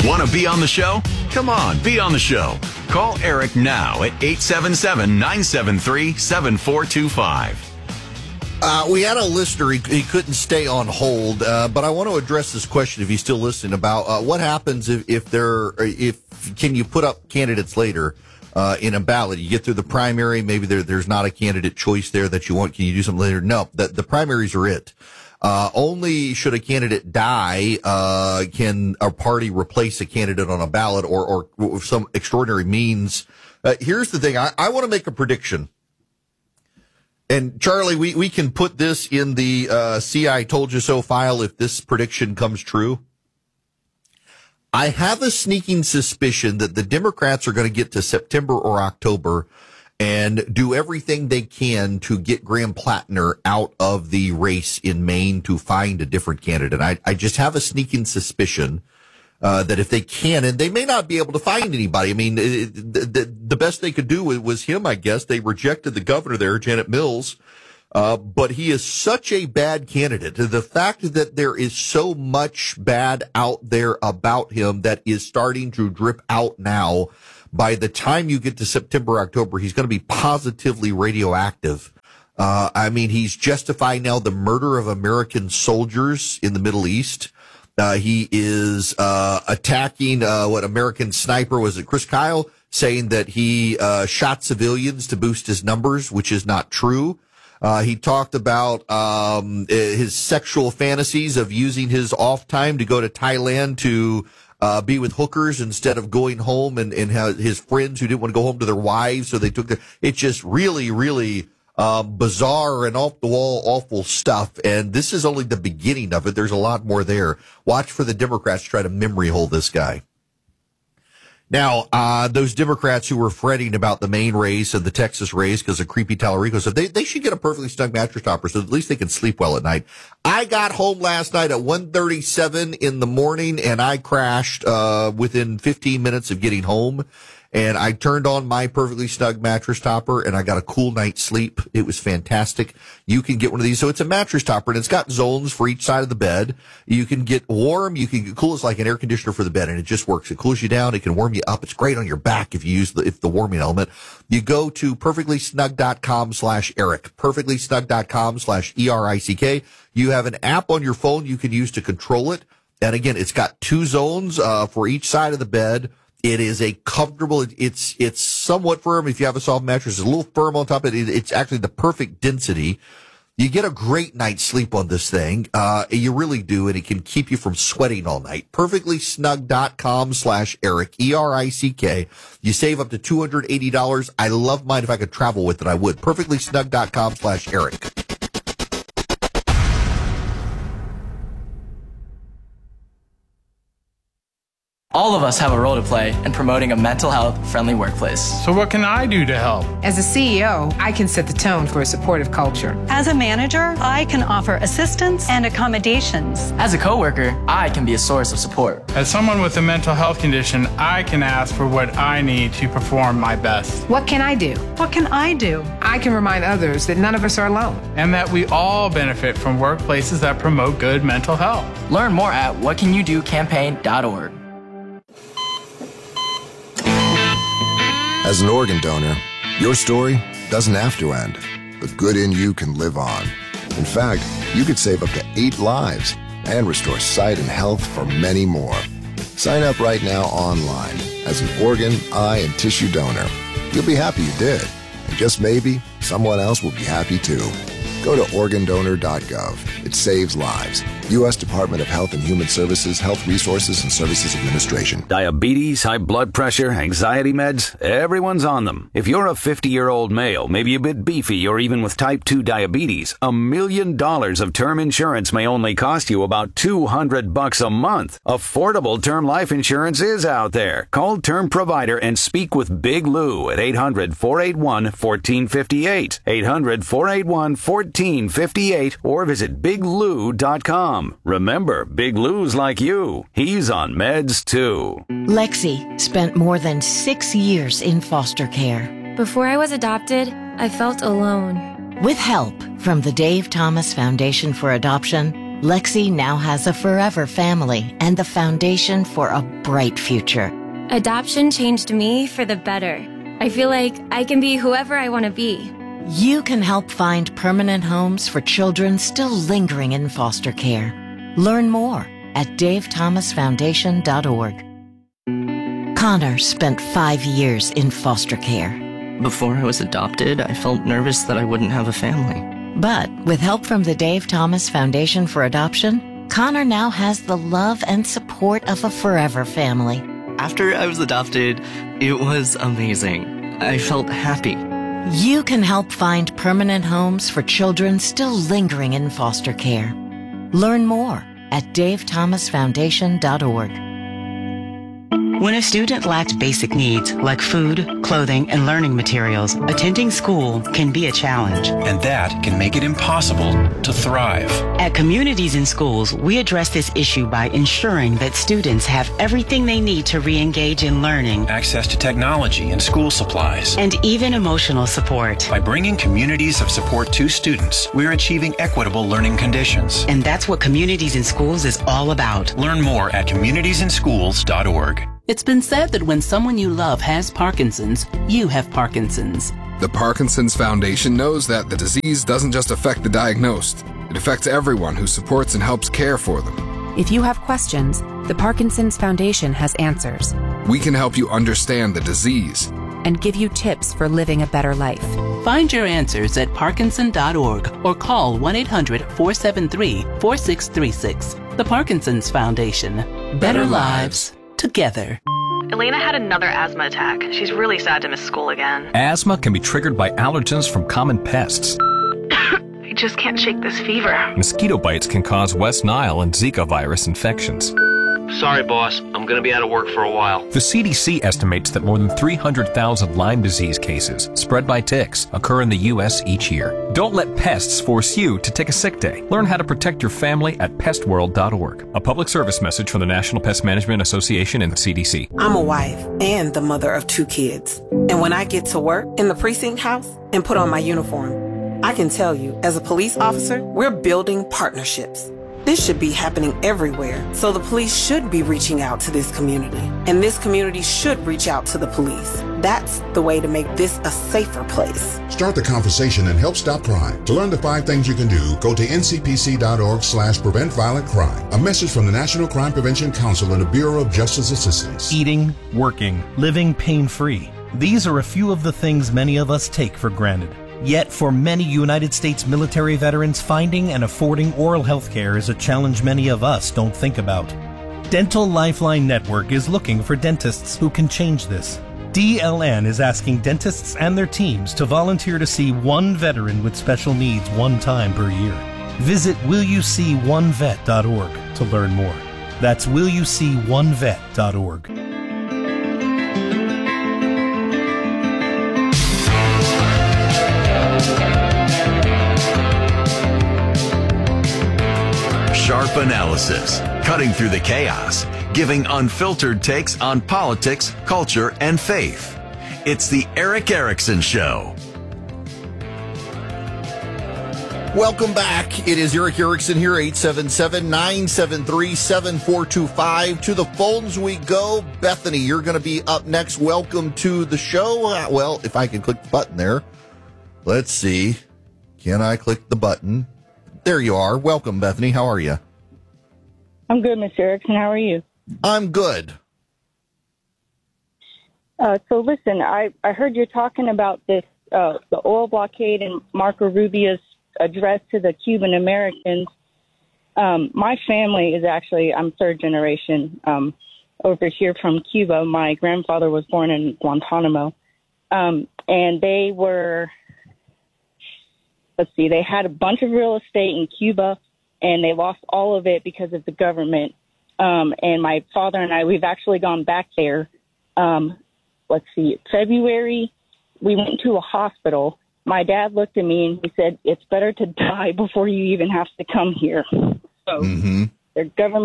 Want to be on the show? Come on, be on the show. Call Eric now at 877-973-7425. We had a listener, he couldn't stay on hold, but I want to address this question if he's still listening about what happens if can you put up candidates later in a ballot? You get through the primary, maybe there's not a candidate choice there that you want. Can you do something later? No, the primaries are it. Only should a candidate die, can a party replace a candidate on a ballot or some extraordinary means. Here's the thing. I want to make a prediction. And Charlie, we can put this in the See I Told You So file if this prediction comes true. I have a sneaking suspicion that the Democrats are going to get to September or October and do everything they can to get Graham Plattner out of the race in Maine to find a different candidate. I just have a sneaking suspicion that if they can, and they may not be able to find anybody. I mean, the best they could do was him, I guess. They rejected the governor there, Janet Mills. But he is such a bad candidate. The fact that there is so much bad out there about him that is starting to drip out now, by the time you get to September, October, he's going to be positively radioactive. I mean, he's justifying now the murder of American soldiers in the Middle East. He is attacking what American sniper was it, Chris Kyle, saying that he shot civilians to boost his numbers, which is not true. He talked about his sexual fantasies of using his off time to go to Thailand to be with hookers instead of going home and have his friends who didn't want to go home to their wives, so they took it's just really, really bizarre and off the wall, awful stuff. And this is only the beginning of it. There's a lot more there. Watch for the Democrats try to memory hole this guy. Now, those Democrats who were fretting about the Maine race and the Texas race because of creepy Tallarico said they should get a perfectly snug mattress topper so at least they can sleep well at night. I got home last night at 1:37 in the morning and I crashed within 15 minutes of getting home. And I turned on my perfectly snug mattress topper and I got a cool night's sleep. It was fantastic. You can get one of these. So it's a mattress topper and it's got zones for each side of the bed. You can get warm. You can get cool. It's like an air conditioner for the bed and it just works. It cools you down. It can warm you up. It's great on your back if you use the warming element. You go to perfectlysnug.com/Eric, perfectlysnug.com/ERICK. You have an app on your phone you can use to control it. And again, it's got two zones, for each side of the bed. It is a comfortable, it's somewhat firm. If you have a soft mattress, it's a little firm on top of it. It's actually the perfect density. You get a great night's sleep on this thing. You really do. And it can keep you from sweating all night. Perfectlysnug.com/Eric, ERICK. You save up to $280. I love mine. If I could travel with it, I would. Perfectlysnug.com/Eric. All of us have a role to play in promoting a mental health friendly workplace. So what can I do to help? As a CEO, I can set the tone for a supportive culture. As a manager, I can offer assistance and accommodations. As a coworker, I can be a source of support. As someone with a mental health condition, I can ask for what I need to perform my best. What can I do? What can I do? I can remind others that none of us are alone. And that we all benefit from workplaces that promote good mental health. Learn more at whatcanyoudocampaign.org. As an organ donor, your story doesn't have to end. The good in you can live on. In fact, you could save up to 8 lives and restore sight and health for many more. Sign up right now online as an organ, eye, and tissue donor. You'll be happy you did. And just maybe, someone else will be happy too. Go to organdonor.gov. It saves lives. U.S. Department of Health and Human Services, Health Resources and Services Administration. Diabetes, high blood pressure, anxiety meds, everyone's on them. If you're a 50-year-old male, maybe a bit beefy, or even with type 2 diabetes, $1 million of term insurance may only cost you about $200 a month. Affordable term life insurance is out there. Call Term Provider and speak with Big Lou at 800-481-1458. 800-481-1458 or visit biglou.com. Remember, Big Lou's like you. He's on meds, too. Lexi spent more than 6 years in foster care. Before I was adopted, I felt alone. With help from the Dave Thomas Foundation for Adoption, Lexi now has a forever family and the foundation for a bright future. Adoption changed me for the better. I feel like I can be whoever I want to be. You can help find permanent homes for children still lingering in foster care. Learn more at davethomasfoundation.org. Connor spent 5 years in foster care. Before I was adopted, I felt nervous that I wouldn't have a family. But with help from the Dave Thomas Foundation for Adoption, Connor now has the love and support of a forever family. After I was adopted, it was amazing. I felt happy. You can help find permanent homes for children still lingering in foster care. Learn more at davethomasfoundation.org. When a student lacks basic needs like food, clothing, and learning materials, attending school can be a challenge. And that can make it impossible to thrive. At Communities in Schools, we address this issue by ensuring that students have everything they need to re-engage in learning, access to technology and school supplies, and even emotional support. By bringing communities of support to students, we're achieving equitable learning conditions. And that's what Communities in Schools is all about. Learn more at communitiesinschools.org. It's been said that when someone you love has Parkinson's, you have Parkinson's. The Parkinson's Foundation knows that the disease doesn't just affect the diagnosed. It affects everyone who supports and helps care for them. If you have questions, the Parkinson's Foundation has answers. We can help you understand the disease and give you tips for living a better life. Find your answers at parkinson.org or call 1-800-473-4636. The Parkinson's Foundation. Better lives together. Elena had another asthma attack. She's really sad to miss school again. Asthma can be triggered by allergens from common pests. I just can't shake this fever. Mosquito bites can cause West Nile and Zika virus infections. Sorry, boss. I'm going to be out of work for a while. The CDC estimates that more than 300,000 Lyme disease cases spread by ticks occur in the U.S. each year. Don't let pests force you to take a sick day. Learn how to protect your family at pestworld.org. A public service message from the National Pest Management Association and the CDC. I'm a wife and the mother of 2 kids. And when I get to work in the precinct house and put on my uniform, I can tell you, as a police officer, we're building partnerships. This should be happening everywhere, so the police should be reaching out to this community, and this community should reach out to the police. That's the way to make this a safer place. Start the conversation and help stop crime. To learn the 5 things you can do, go to ncpc.org/preventviolentcrime. A message from the National Crime Prevention Council and the Bureau of Justice Assistance. Eating, working, living pain-free. These are a few of the things many of us take for granted. Yet, for many United States military veterans, finding and affording oral health care is a challenge many of us don't think about. Dental Lifeline Network is looking for dentists who can change this. DLN is asking dentists and their teams to volunteer to see one veteran with special needs one time per year. Visit willyouseeonevet.org to learn more. That's willyouseeonevet.org. Sharp analysis, cutting through the chaos, giving unfiltered takes on politics, culture, and faith. It's the Erick Erickson Show. Welcome back. It is Erick Erickson here, 877-973-7425. To the phones we go. Bethany, you're going to be up next. Welcome to the show. Well, if I can click the button there. Let's see. Can I click the button? There you are. Welcome, Bethany. How are you? I'm good, Mr. Erickson. How are you? I'm good. So listen, I heard you talking about this, the oil blockade and Marco Rubio's address to the Cuban Americans. My family is actually, I'm third generation over here from Cuba. My grandfather was born in Guantanamo. And they were... they had a bunch of real estate in Cuba, and they lost all of it because of the government. And my father and I, we've actually gone back there. February, we went to a hospital. My dad looked at me and he said, it's better to die before you even have to come here. So their government